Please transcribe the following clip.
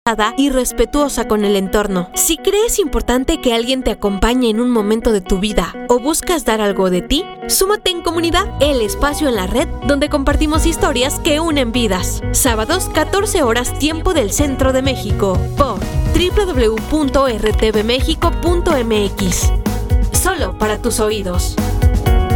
y respetuosa con el entorno. Si crees importante que alguien te acompañe en un momento de tu vida o buscas dar algo de ti, súmate en Comunidad, el espacio en la red donde compartimos historias que unen vidas. Sábados, 14 horas, tiempo del Centro de México, por www.rtvmexico.mx. Solo para tus oídos.